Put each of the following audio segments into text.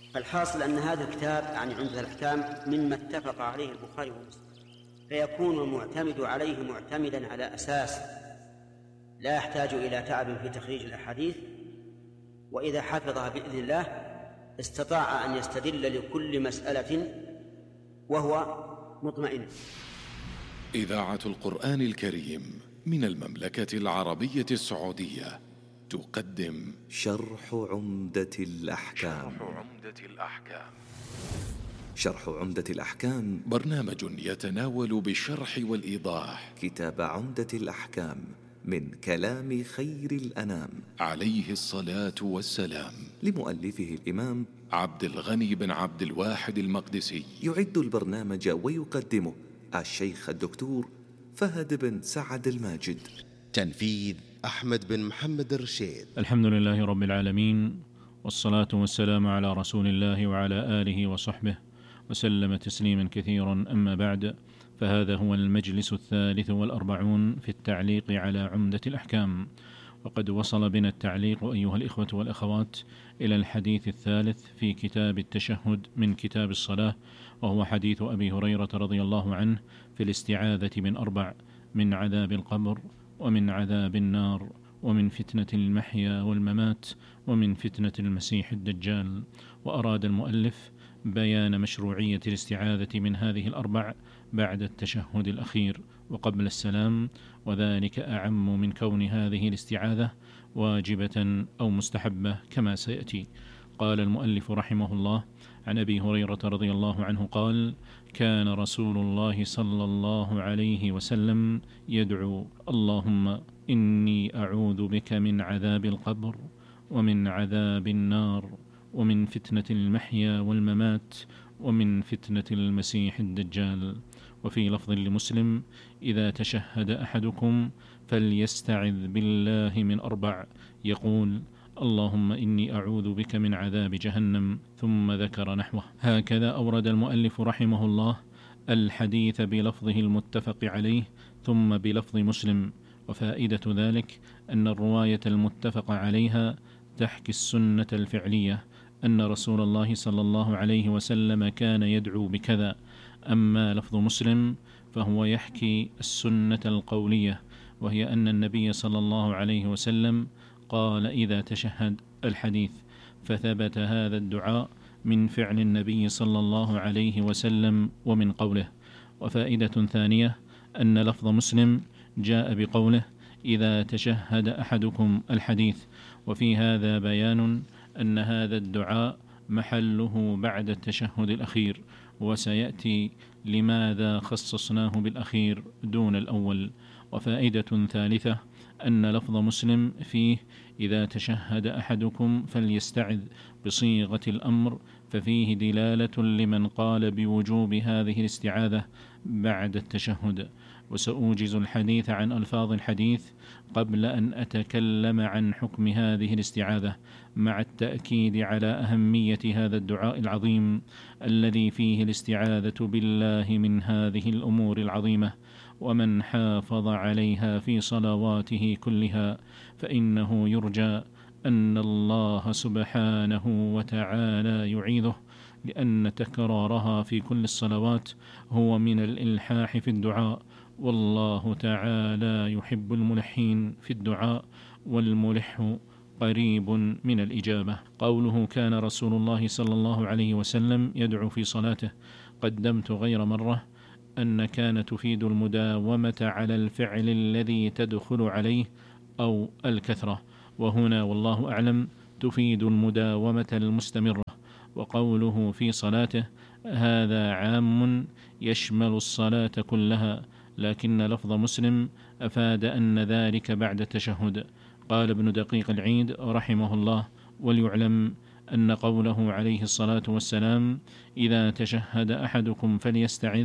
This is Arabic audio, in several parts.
الحاصل أن هذا الكتاب يعني عمدة الأحكام مما اتفق عليه البخاري ومسلم، فيكون المعتمد عليه معتمدا على أساس لا يحتاج إلى تعب في تخريج الأحاديث، وإذا حفظها بإذن الله استطاع أن يستدل لكل مسألة وهو مطمئن. إذاعة القرآن الكريم من المملكة العربية السعودية تقدم شرح عمدة الأحكام. شرح عمدة الأحكام برنامج يتناول بالشرح والإيضاح كتاب عمدة الأحكام من كلام خير الأنام عليه الصلاة والسلام، لمؤلفه الإمام عبد الغني بن عبد الواحد المقدسي. يعد البرنامج ويقدمه الشيخ الدكتور فهد بن سعد الماجد. تنفيذ أحمد بن محمد الرشيد. الحمد لله رب العالمين، والصلاة والسلام على رسول الله وعلى آله وصحبه وسلم تسليما كثيرا. أما بعد، فهذا هو المجلس 43 في التعليق على عمدة الأحكام، وقد وصل بنا التعليق أيها الإخوة والأخوات إلى الحديث الثالث في كتاب التشهد من كتاب الصلاة، وهو حديث أبي هريرة رضي الله عنه في الاستعاذة من 4: من عذاب القبر، ومن عذاب النار، ومن فتنة المحيا والممات، ومن فتنة المسيح الدجال. وأراد المؤلف بيان مشروعية الاستعاذة من هذه 4 بعد التشهد الأخير وقبل السلام، وذلك أعم من كون هذه الاستعاذة واجبة أو مستحبة كما سيأتي. قال المؤلف رحمه الله: عن أبي هريرة رضي الله عنه قال: كان رسول الله صلى الله عليه وسلم يدعو: اللهم إني أعوذ بك من عذاب القبر، ومن عذاب النار، ومن فتنة المحيا والممات، ومن فتنة المسيح الدجال. وفي لفظ لمسلم: إذا تشهد أحدكم فليستعذ بالله من 4، يقول: اللهم إني أعوذ بك من عذاب جهنم، ثم ذكر نحوه. هكذا أورد المؤلف رحمه الله الحديث بلفظه المتفق عليه ثم بلفظ مسلم. وفائدة ذلك أن الرواية المتفق عليها تحكي السنة الفعلية، أن رسول الله صلى الله عليه وسلم كان يدعو بكذا. أما لفظ مسلم فهو يحكي السنة القولية، وهي أن النبي صلى الله عليه وسلم قال إذا تشهد الحديث، فثبت هذا الدعاء من فعل النبي صلى الله عليه وسلم ومن قوله. وفائدة ثانية أن لفظ مسلم جاء بقوله إذا تشهد أحدكم الحديث، وفي هذا بيان أن هذا الدعاء محله بعد التشهد الأخير، وسيأتي لماذا خصصناه بالأخير دون الأول. وفائدة ثالثة أن لفظ مسلم فيه إذا تشهد أحدكم فليستعذ بصيغة الأمر، ففيه دلالة لمن قال بوجوب هذه الاستعاذة بعد التشهد. وسأوجز الحديث عن ألفاظ الحديث قبل أن أتكلم عن حكم هذه الاستعاذة، مع التأكيد على أهمية هذا الدعاء العظيم الذي فيه الاستعاذة بالله من هذه الأمور العظيمة. ومن حافظ عليها في صلواته كلها فإنه يرجى أن الله سبحانه وتعالى يعيذه، لأن تكرارها في كل الصلوات هو من الإلحاح في الدعاء، والله تعالى يحب الملحين في الدعاء، والملح قريب من الإجابة. قوله كان رسول الله صلى الله عليه وسلم يدعو في صلاته، قدمت غير مرة أن كان تفيد المداومة على الفعل الذي تدخل عليه أو الكثرة، وهنا والله أعلم تفيد المداومة المستمرة. وقوله في صلاته هذا عام يشمل الصلاة كلها، لكن لفظ مسلم أفاد أن ذلك بعد التشهد. قال ابن دقيق العيد رحمه الله: وليعلم أن قوله عليه الصلاة والسلام إذا تشهد أحدكم فليستعذ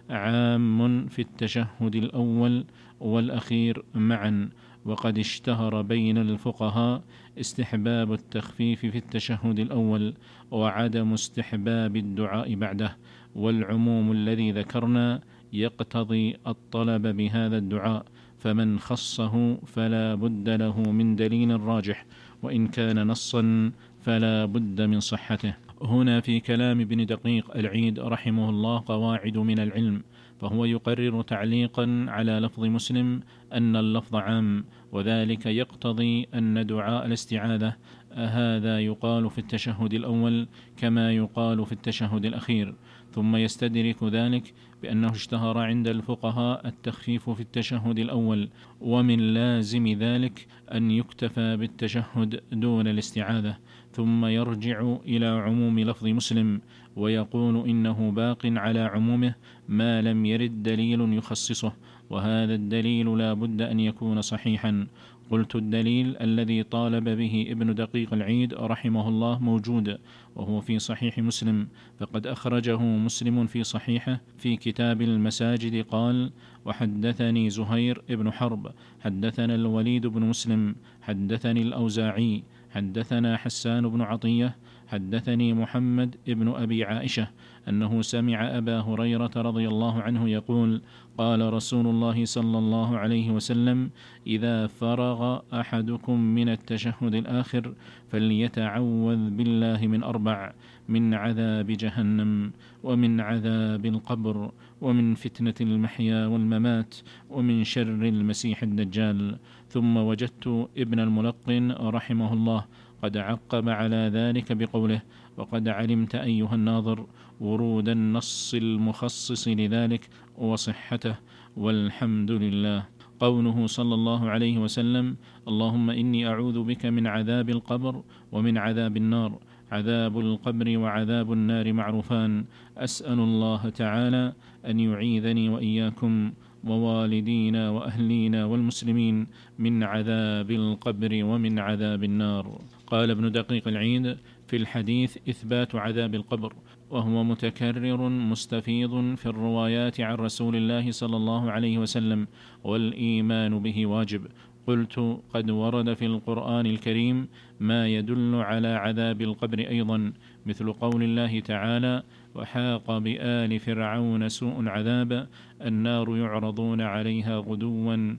عام في التشهد الأول والأخير معا، وقد اشتهر بين الفقهاء استحباب التخفيف في التشهد الأول وعدم استحباب الدعاء بعده، والعموم الذي ذكرنا يقتضي الطلب بهذا الدعاء، فمن خصه فلا بد له من دليل راجح، وإن كان نصا فلا بد من صحته. هنا في كلام ابن دقيق العيد رحمه الله قواعد من العلم، فهو يقرر تعليقا على لفظ مسلم أن اللفظ عام، وذلك يقتضي أن دعاء الاستعاذة هذا يقال في التشهد الأول كما يقال في التشهد الأخير، ثم يستدرك ذلك بأنه اشتهر عند الفقهاء التخفيف في التشهد الأول، ومن لازم ذلك أن يكتفى بالتشهد دون الاستعاذة، ثم يرجع إلى عموم لفظ مسلم ويقول إنه باق على عمومه ما لم يرد دليل يخصصه، وهذا الدليل لا بد أن يكون صحيحا. قلت الدليل الذي طالب به ابن دقيق العيد رحمه الله موجود، وهو في صحيح مسلم، فقد أخرجه مسلم في صحيحه في كتاب المساجد قال: وحدثني زهير ابن حرب حدثنا الوليد بن مسلم حدثني الأوزاعي حدثنا حسان بن عطية حدثني محمد ابن أبي عائشة أنه سمع أبا هريرة رضي الله عنه يقول: قال رسول الله صلى الله عليه وسلم: إذا فرغ أحدكم من التشهد الآخر فليتعوذ بالله من 4: من عذاب جهنم، ومن عذاب القبر، ومن فتنة المحيا والممات، ومن شر المسيح الدجال. ثم وجدت ابن الملقن رحمه الله قد عقب على ذلك بقوله: وقد علمت أيها الناظر ورود النص المخصص لذلك وصحته، والحمد لله. قوله صلى الله عليه وسلم: اللهم إني أعوذ بك من عذاب القبر ومن عذاب النار. عذاب القبر وعذاب النار معروفان، أسأل الله تعالى أن يعيذني وإياكم ووالدينا وأهلينا والمسلمين من عذاب القبر ومن عذاب النار. قال ابن دقيق العيد: في الحديث إثبات عذاب القبر، وهو متكرر مستفيض في الروايات عن رسول الله صلى الله عليه وسلم، والإيمان به واجب. قلت: قد ورد في القرآن الكريم ما يدل على عذاب القبر أيضا، مثل قول الله تعالى: وحاق بآل فرعون سوء العذاب النار يعرضون عليها غدوا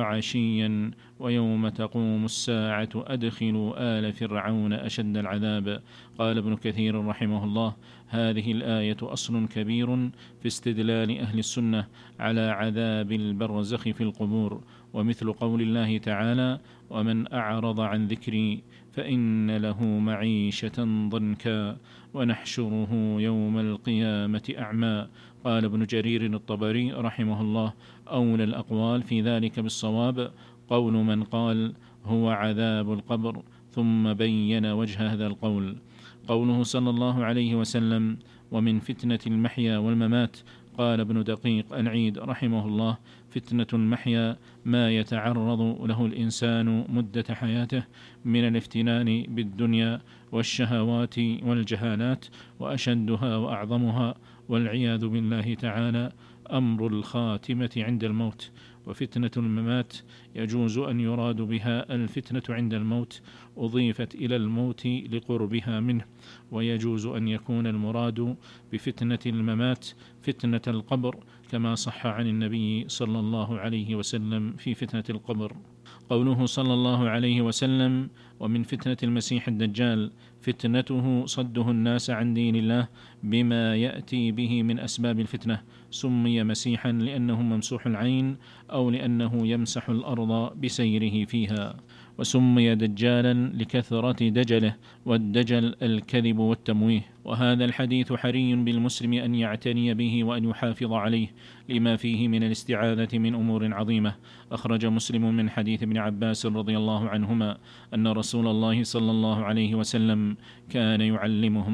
وعشيا ويوم تقوم الساعة أدخلوا آل فرعون أشد العذاب. قال ابن كثير رحمه الله: هذه الآية أصل كبير في استدلال أهل السنة على عذاب البرزخ في القبور، ومثل قول الله تعالى: ومن أعرض عن ذكري فإن له معيشة ضنكا ونحشره يوم القيامة أعمى. قال ابن جرير الطبري رحمه الله: أولى الأقوال في ذلك بالصواب قول من قال هو عذاب القبر، ثم بين وجه هذا القول. قوله صلى الله عليه وسلم: ومن فتنة المحيا والممات. قال ابن دقيق العيد رحمه الله: فتنة المحيا ما يتعرض له الإنسان مدة حياته من الافتنان بالدنيا والشهوات والجهالات، وأشدها وأعظمها والعياذ بالله تعالى أمر الخاتمة عند الموت. وفتنة الممات يجوز أن يراد بها الفتنة عند الموت أضيفت إلى الموت لقربها منه، ويجوز أن يكون المراد بفتنة الممات فتنة القبر، كما صح عن النبي صلى الله عليه وسلم في فتنة القبر. قوله صلى الله عليه وسلم: ومن فتنة المسيح الدجال فتنته صده الناس عن دين الله بما يأتي به من أسباب الفتنة. سمي مسيحا لأنه ممسوح العين أو لأنه يمسح الأرض بسيره فيها، وسمي دجالا لكثرة دجله، والدجل الكذب والتمويه. وهذا الحديث حري بالمسلم أن يعتني به وأن يحافظ عليه لما فيه من الاستعاذة من أمور عظيمة. أخرج مسلم من حديث ابن عباس رضي الله عنهما أن رسول الله صلى الله عليه وسلم كان يعلمهم